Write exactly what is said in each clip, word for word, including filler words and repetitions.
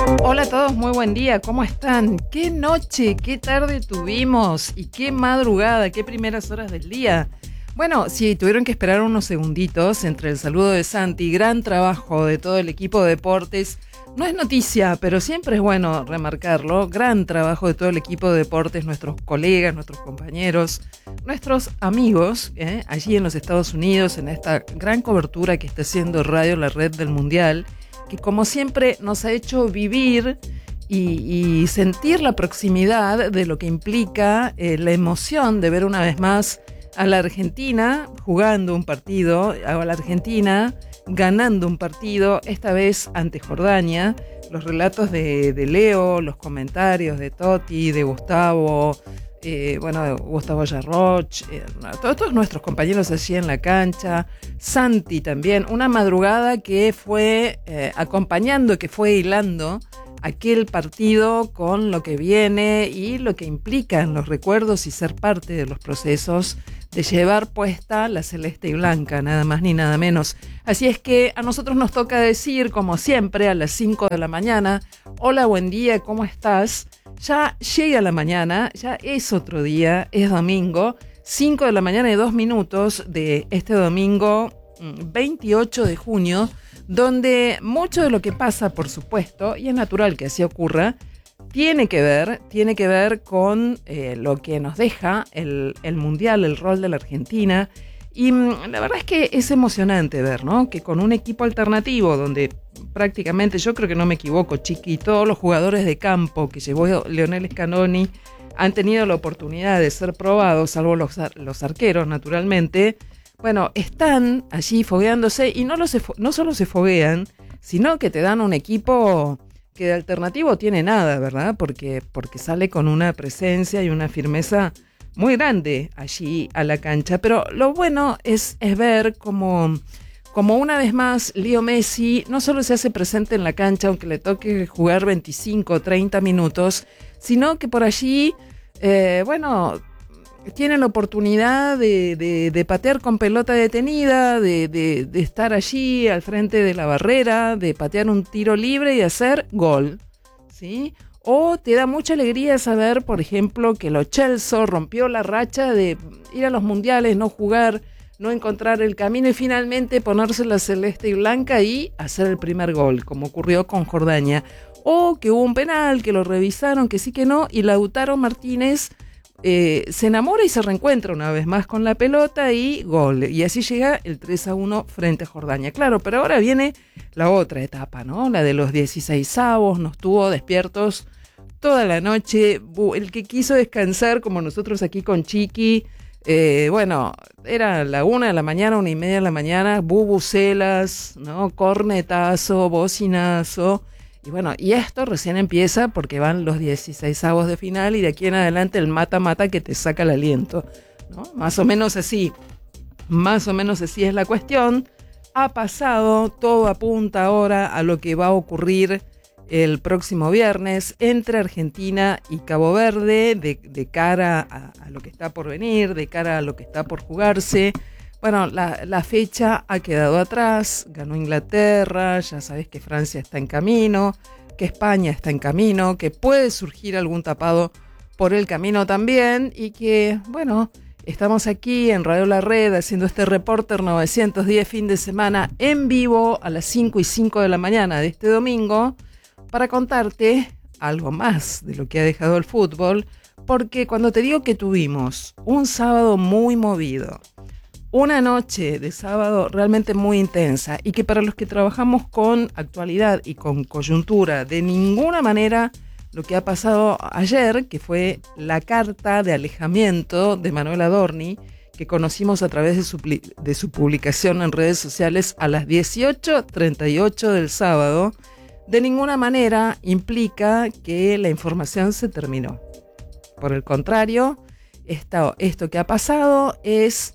Hola a todos, muy buen día, ¿cómo están? ¿Qué noche, qué tarde tuvimos y qué madrugada, qué primeras horas del día? Bueno, sí, tuvieron que esperar unos segunditos entre el saludo de Santi, gran trabajo de todo el equipo de deportes. No es noticia, pero siempre es bueno remarcarlo, gran trabajo de todo el equipo de deportes, nuestros colegas, nuestros compañeros, nuestros amigos, ¿eh? allí en los Estados Unidos, en esta gran cobertura que está haciendo Radio La Red del Mundial, que como siempre nos ha hecho vivir y, y sentir la proximidad de lo que implica eh, la emoción de ver una vez más a la Argentina jugando un partido, a la Argentina ganando un partido, esta vez ante Jordania. Los relatos de, de Leo, los comentarios de Toti, de Gustavo, eh, bueno, de Gustavo Yarroch, eh, todos, todos nuestros compañeros allí en la cancha, Santi también, una madrugada que fue eh, acompañando, que fue hilando aquel partido con lo que viene y lo que implican los recuerdos y ser parte de los procesos de llevar puesta la celeste y blanca, nada más ni nada menos. Así es que a nosotros nos toca decir, como siempre, a las cinco de la mañana, hola, buen día, ¿cómo estás? Ya llega la mañana, ya es otro día, es domingo, cinco de la mañana y dos minutos de este domingo veintiocho de junio, donde mucho de lo que pasa, por supuesto, y es natural que así ocurra, tiene que ver, tiene que ver con eh, lo que nos deja el, el Mundial, el rol de la Argentina. Y mmm, la verdad es que es emocionante ver, ¿no? Que con un equipo alternativo, donde prácticamente, yo creo que no me equivoco, Chiqui, todos los jugadores de campo que llevó Lionel Scaloni han tenido la oportunidad de ser probados, salvo los, los arqueros, naturalmente. Bueno, están allí fogueándose y no, los, no solo se foguean, sino que te dan un equipo que de alternativo tiene nada, ¿verdad? Porque, porque sale con una presencia y una firmeza muy grande allí a la cancha. Pero lo bueno es, es ver cómo, como una vez más Leo Messi no solo se hace presente en la cancha, aunque le toque jugar veinticinco o treinta minutos, sino que por allí, eh, bueno, tiene la oportunidad de, de, de patear con pelota detenida, de, de, de estar allí al frente de la barrera, de patear un tiro libre y hacer gol, ¿sí? O te da mucha alegría saber, por ejemplo, que Lo Celso rompió la racha de ir a los mundiales, no jugar, no encontrar el camino y finalmente ponerse la celeste y blanca y hacer el primer gol, como ocurrió con Jordania. O que hubo un penal, que lo revisaron, que sí que no, y Lautaro Martínez Eh, se enamora y se reencuentra una vez más con la pelota y gol, y así llega el tres a uno frente a Jordania. Claro, pero ahora viene la otra etapa, ¿no? La de los dieciseisavos, nos tuvo despiertos toda la noche. El que quiso descansar, como nosotros aquí con Chiqui, eh, bueno, era la una de la mañana, una y media de la mañana, bubucelas, ¿no? Cornetazo, bocinazo. Y bueno, y esto recién empieza porque van los dieciseisavos de final y de aquí en adelante el mata-mata que te saca el aliento, ¿no? Más o menos así, más o menos así es la cuestión. Ha pasado, todo apunta ahora a lo que va a ocurrir el próximo viernes entre Argentina y Cabo Verde, de, de cara a, a lo que está por venir, de cara a lo que está por jugarse. Bueno, la, la fecha ha quedado atrás, ganó Inglaterra, ya sabes que Francia está en camino, que España está en camino, que puede surgir algún tapado por el camino también y que, bueno, estamos aquí en Radio La Red haciendo este Reporter novecientos diez fin de semana en vivo a las cinco y cinco de la mañana de este domingo para contarte algo más de lo que ha dejado el fútbol, porque cuando te digo que tuvimos un sábado muy movido, una noche de sábado realmente muy intensa y que para los que trabajamos con actualidad y con coyuntura, de ninguna manera lo que ha pasado ayer, que fue la carta de alejamiento de Manuel Adorni, que conocimos a través de su, de su publicación en redes sociales a las dieciocho treinta y ocho del sábado, de ninguna manera implica que la información se terminó. Por el contrario, esto, esto que ha pasado es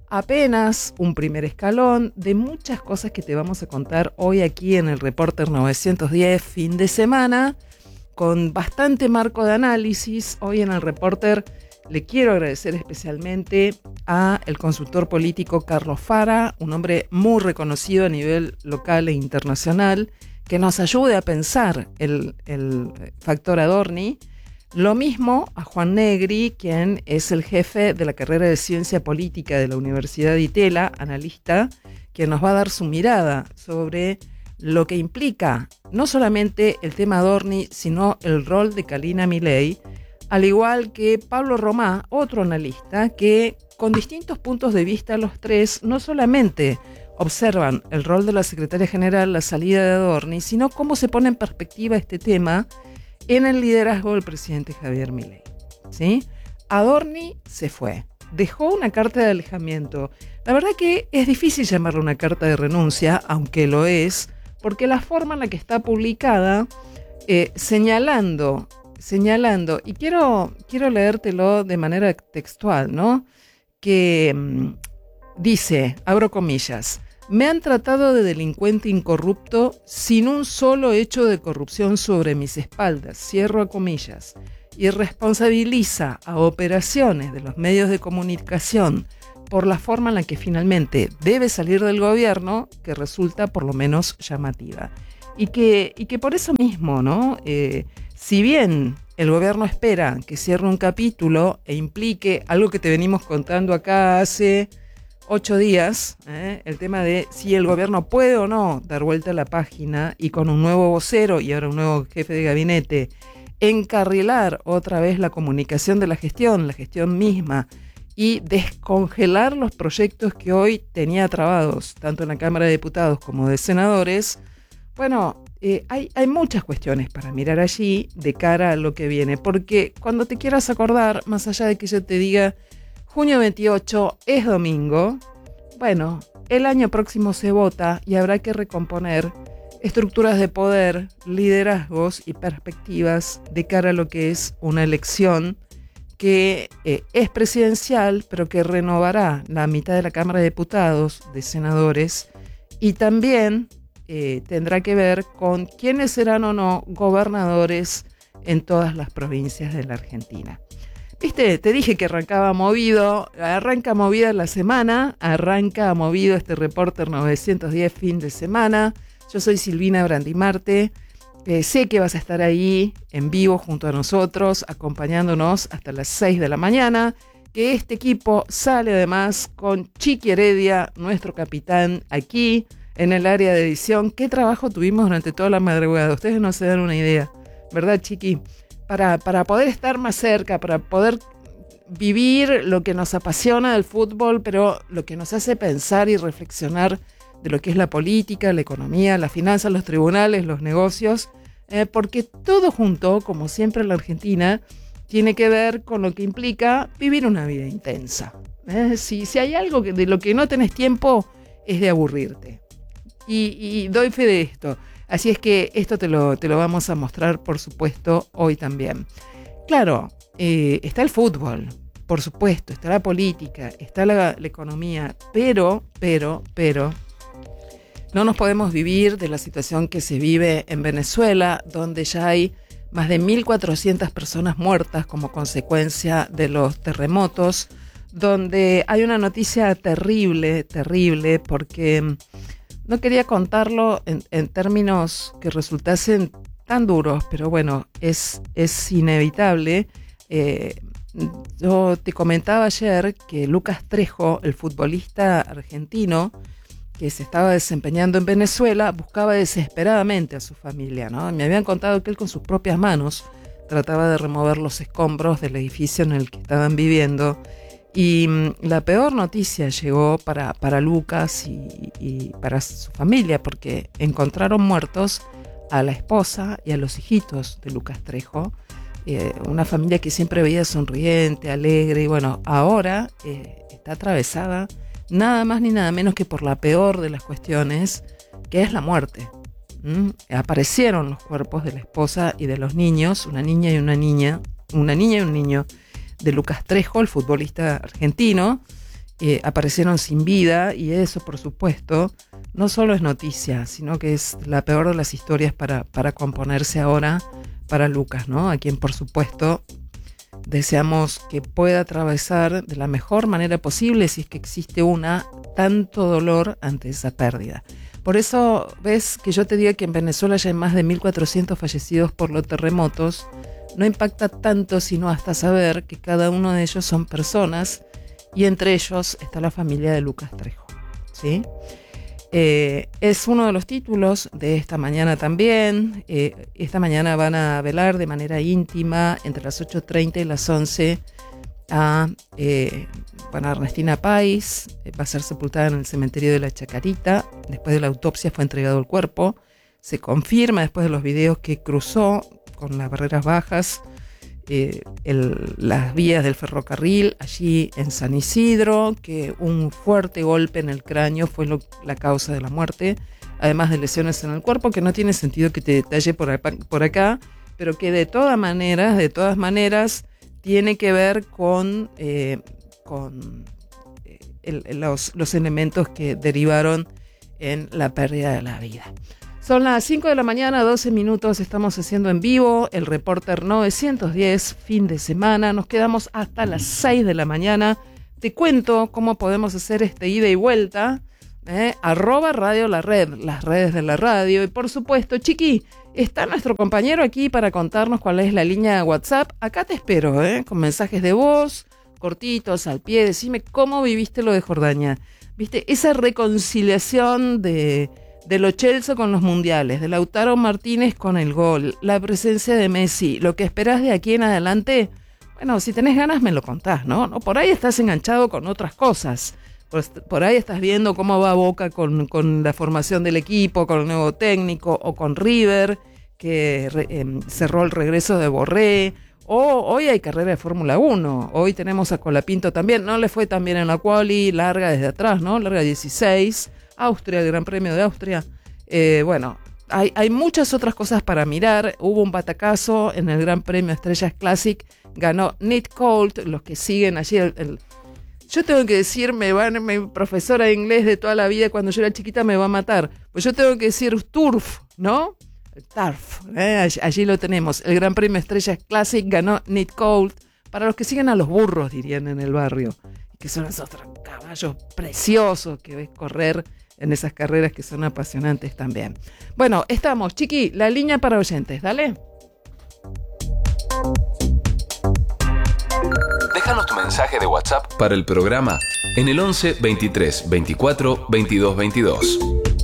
apenas un primer escalón de muchas cosas que te vamos a contar hoy aquí en el Reporter novecientos diez fin de semana, con bastante marco de análisis. Hoy en el Reporter le quiero agradecer especialmente a el consultor político Carlos Fara, un hombre muy reconocido a nivel local e internacional, que nos ayude a pensar el, el factor Adorni. Lo mismo a Juan Negri, quien es el jefe de la carrera de Ciencia Política de la Universidad de Itela, analista, quien nos va a dar su mirada sobre lo que implica no solamente el tema Adorni, sino el rol de Kalina Milei, al igual que Pablo Romá, otro analista, que con distintos puntos de vista los tres no solamente observan el rol de la secretaria general, la salida de Adorni, sino cómo se pone en perspectiva este tema en el liderazgo del presidente Javier Milei, ¿sí? Adorni se fue, dejó una carta de alejamiento. La verdad que es difícil llamarlo una carta de renuncia, aunque lo es, porque la forma en la que está publicada, eh, señalando, señalando, y quiero, quiero leértelo de manera textual, ¿no? Que mmm, dice, abro comillas, me han tratado de delincuente incorrupto sin un solo hecho de corrupción sobre mis espaldas, cierro comillas, y responsabiliza a operaciones de los medios de comunicación por la forma en la que finalmente debe salir del gobierno, que resulta por lo menos llamativa. Y que, y que por eso mismo, ¿no? Eh, si bien el gobierno espera que cierre un capítulo e implique algo que te venimos contando acá hace ocho días, ¿eh? El tema de si el gobierno puede o no dar vuelta a la página y con un nuevo vocero y ahora un nuevo jefe de gabinete, encarrilar otra vez la comunicación de la gestión, la gestión misma, y descongelar los proyectos que hoy tenía trabados, tanto en la Cámara de Diputados como de Senadores. Bueno, eh, hay, hay muchas cuestiones para mirar allí de cara a lo que viene, porque cuando te quieras acordar, más allá de que yo te diga junio veintiocho es domingo, bueno, el año próximo se vota y habrá que recomponer estructuras de poder, liderazgos y perspectivas de cara a lo que es una elección que eh, es presidencial, pero que renovará la mitad de la Cámara de Diputados, de senadores, y también eh, tendrá que ver con quiénes serán o no gobernadores en todas las provincias de la Argentina. Viste, te dije que arrancaba movido, arranca movida la semana, arranca movido este Reporter novecientos diez fin de semana. Yo soy Silvina Brandimarte, eh, sé que vas a estar ahí en vivo junto a nosotros, acompañándonos hasta las seis de la mañana, que este equipo sale además con Chiqui Heredia, nuestro capitán, aquí en el área de edición. ¿Qué trabajo tuvimos durante toda la madrugada? Ustedes no se dan una idea, ¿verdad, Chiqui? Para, para poder estar más cerca, para poder vivir lo que nos apasiona del fútbol, pero lo que nos hace pensar y reflexionar de lo que es la política, la economía, las finanzas, los tribunales, los negocios, eh, porque todo junto, como siempre en la Argentina, tiene que ver con lo que implica vivir una vida intensa. Eh, si, si hay algo que, de lo que no tenés tiempo, es de aburrirte. Y, y doy fe de esto. Así es que esto te lo, te lo vamos a mostrar, por supuesto, hoy también. Claro, eh, está el fútbol, por supuesto, está la política, está la, la economía, pero, pero, pero, no nos podemos vivir de la situación que se vive en Venezuela, donde ya hay más de mil cuatrocientas personas muertas como consecuencia de los terremotos, donde hay una noticia terrible, terrible, porque no quería contarlo en, en términos que resultasen tan duros, pero bueno, es, es inevitable. Eh, yo te comentaba ayer que Lucas Trejo, el futbolista argentino que se estaba desempeñando en Venezuela, buscaba desesperadamente a su familia, ¿no? Me habían contado que él con sus propias manos trataba de remover los escombros del edificio en el que estaban viviendo. Y la peor noticia llegó para, para Lucas y, y para su familia, porque encontraron muertos a la esposa y a los hijitos de Lucas Trejo, eh, una familia que siempre veía sonriente, alegre, y bueno, ahora eh, está atravesada nada más ni nada menos que por la peor de las cuestiones, que es la muerte. ¿Mm? Aparecieron los cuerpos de la esposa y de los niños, una niña y una niña, una niña y un niño, de Lucas Trejo, el futbolista argentino, eh, aparecieron sin vida, y eso, por supuesto, no solo es noticia, sino que es la peor de las historias para, para componerse ahora para Lucas, ¿no? A quien, por supuesto, deseamos que pueda atravesar de la mejor manera posible, si es que existe una, tanto dolor ante esa pérdida. Por eso ves que yo te diga que en Venezuela ya hay más de mil cuatrocientos fallecidos por los terremotos. No impacta tanto sino hasta saber que cada uno de ellos son personas y entre ellos está la familia de Lucas Trejo, ¿sí? Eh, es uno de los títulos de esta mañana también. Eh, esta mañana van a velar de manera íntima entre las ocho treinta y las once a, eh, bueno, Ernestina Pais. Eh, va a ser sepultada en el cementerio de la Chacarita. Después de la autopsia fue entregado el cuerpo. Se confirma después de los videos que cruzó con las barreras bajas eh, el, las vías del ferrocarril allí en San Isidro, que un fuerte golpe en el cráneo fue lo, la causa de la muerte, además de lesiones en el cuerpo, que no tiene sentido que te detalle por acá, por acá pero que de todas maneras, de todas maneras, tiene que ver con, eh, con eh, el, los, los elementos que derivaron en la pérdida de la vida. Son las cinco de la mañana, doce minutos, estamos haciendo en vivo el Reporter novecientos diez, fin de semana. Nos quedamos hasta las seis de la mañana. Te cuento cómo podemos hacer este ida y vuelta. Eh, arroba Radio La Red, las redes de la radio. Y por supuesto, Chiqui, está nuestro compañero aquí para contarnos cuál es la línea de WhatsApp. Acá te espero, eh, con mensajes de voz, cortitos, al pie. Decime cómo viviste lo de Jordania. ¿Viste? Esa reconciliación de... de Lo Celso con los mundiales, de Lautaro Martínez con el gol, la presencia de Messi, lo que esperás de aquí en adelante. Bueno, si tenés ganas me lo contás, ¿no? ¿No? Por ahí estás enganchado con otras cosas. Pues por ahí estás viendo cómo va Boca con, con la formación del equipo, con el nuevo técnico, o con River, que re, eh, cerró el regreso de Borré. O hoy hay carrera de Fórmula uno. Hoy tenemos a Colapinto también. No le fue tan bien en la quali, larga desde atrás, ¿no? Larga dieciséis. Austria, el Gran Premio de Austria. Eh, bueno, hay, hay muchas otras cosas para mirar. Hubo un batacazo en el Gran Premio Estrellas Classic. Ganó Nick Colt. Los que siguen allí. El, el, yo tengo que decir, me van, mi profesora de inglés de toda la vida cuando yo era chiquita me va a matar. Pues yo tengo que decir turf, ¿no? Turf. ¿eh? Allí, allí lo tenemos. El Gran Premio Estrellas Classic ganó Nick Colt. Para los que siguen a los burros, dirían en el barrio. Que son esos caballos preciosos que ves correr en esas carreras que son apasionantes también. Bueno, estamos, Chiqui, la línea para oyentes, dale. Déjanos tu mensaje de WhatsApp para el programa en el once, veintitrés, veinticuatro, veintidós, veintidós.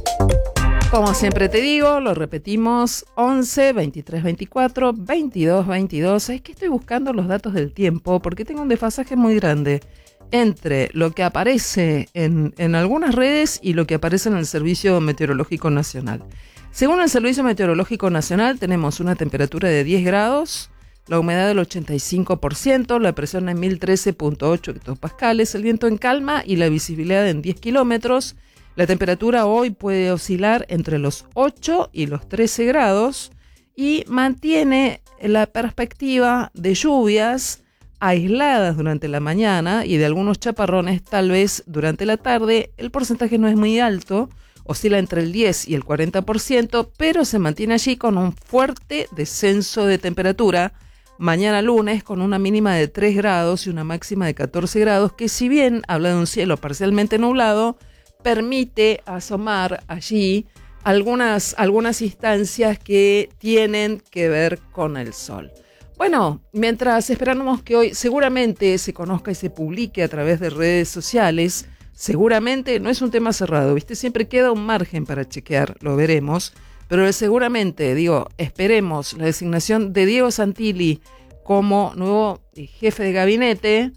Como siempre te digo, lo repetimos, once, veintitrés, veinticuatro, veintidós, veintidós. Es que estoy buscando los datos del tiempo porque tengo un desfasaje muy grande entre lo que aparece en, en algunas redes y lo que aparece en el Servicio Meteorológico Nacional. Según el Servicio Meteorológico Nacional, tenemos una temperatura de diez grados, la humedad del ochenta y cinco por ciento, la presión en mil trece punto ocho hectopascales, el viento en calma y la visibilidad en diez kilómetros. La temperatura hoy puede oscilar entre los ocho y los trece grados y mantiene la perspectiva de lluvias aisladas durante la mañana y de algunos chaparrones tal vez durante la tarde. El porcentaje no es muy alto, oscila entre el diez y el cuarenta por ciento, pero se mantiene allí con un fuerte descenso de temperatura. Mañana lunes con una mínima de tres grados y una máxima de catorce grados, que si bien habla de un cielo parcialmente nublado, permite asomar allí algunas, algunas instancias que tienen que ver con el sol. Bueno, mientras esperamos que hoy seguramente se conozca y se publique a través de redes sociales, seguramente no es un tema cerrado, ¿viste? Siempre queda un margen para chequear, lo veremos, pero seguramente, digo, esperemos la designación de Diego Santilli como nuevo jefe de gabinete,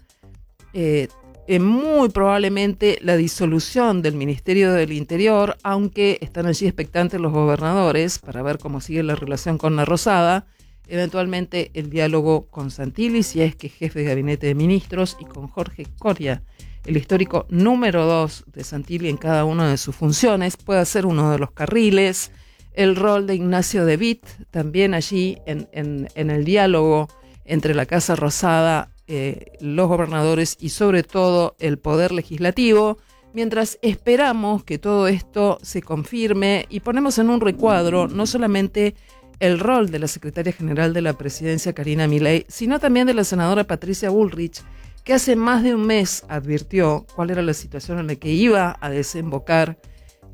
eh, eh, muy probablemente la disolución del Ministerio del Interior, aunque están allí expectantes los gobernadores para ver cómo sigue la relación con la Rosada. Eventualmente el diálogo con Santilli, si es que jefe de gabinete de ministros, y con Jorge Coria, el histórico número dos de Santilli en cada una de sus funciones, puede ser uno de los carriles. El rol de Ignacio de Witt también allí en, en, en el diálogo entre la Casa Rosada, eh, los gobernadores y sobre todo el Poder Legislativo, mientras esperamos que todo esto se confirme y ponemos en un recuadro no solamente el rol de la secretaria general de la presidencia, Karina Milei, sino también de la senadora Patricia Bullrich, que hace más de un mes advirtió cuál era la situación en la que iba a desembocar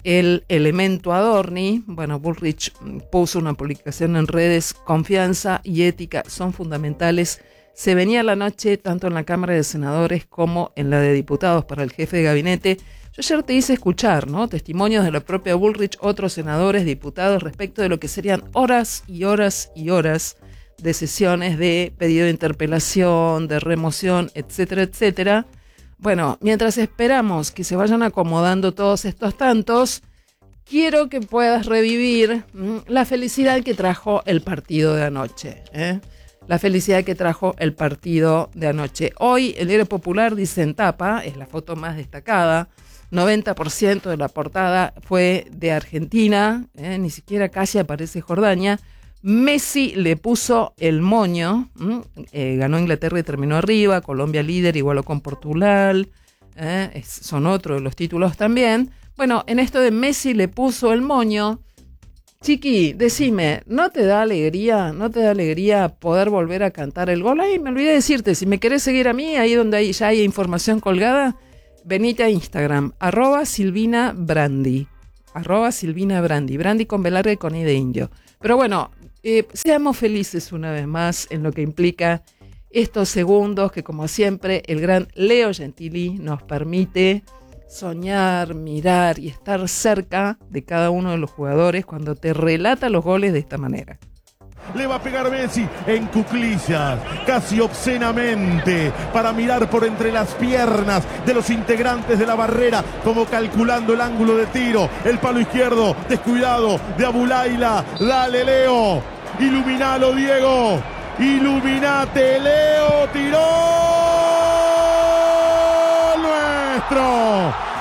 el elemento Adorni. Bueno, Bullrich puso una publicación en redes: confianza y ética son fundamentales. Se venía la noche tanto en la Cámara de Senadores como en la de Diputados para el jefe de gabinete. Yo ayer te hice escuchar, ¿no?, testimonios de la propia Bullrich, otros senadores, diputados, respecto de lo que serían horas y horas y horas de sesiones de pedido de interpelación, de remoción, etcétera, etcétera. Bueno, mientras esperamos que se vayan acomodando todos estos tantos, quiero que puedas revivir mmm, la felicidad que trajo el partido de anoche, ¿eh? La felicidad que trajo el partido de anoche. Hoy el Diario Popular dice en tapa, es la foto más destacada, noventa por ciento de la portada fue de Argentina, ¿eh? Ni siquiera casi aparece Jordania. Messi le puso el moño, eh, ganó Inglaterra y terminó arriba, Colombia líder, igualó con Portugal, eh, es, son otros de los títulos también. Bueno, en esto de Messi le puso el moño, Chiqui, decime, ¿no te da alegría, no te da alegría poder volver a cantar el gol? Ay, me olvidé de decirte, si me querés seguir a mí, ahí donde hay, ya hay información colgada, venite a Instagram, arroba Silvina Brandi, arroba Silvina Brandi, Brandi con B larga y con I de indio. Pero bueno, Eh, seamos felices una vez más en lo que implica estos segundos que, como siempre, el gran Leo Gentili nos permite soñar, mirar y estar cerca de cada uno de los jugadores cuando te relata los goles de esta manera. Le va a pegar Messi en cuclillas, casi obscenamente, para mirar por entre las piernas de los integrantes de la barrera, como calculando el ángulo de tiro. El palo izquierdo, descuidado, de Abulaila. Dale, Leo. Iluminalo, Diego. Iluminate, Leo. Tiró nuestro.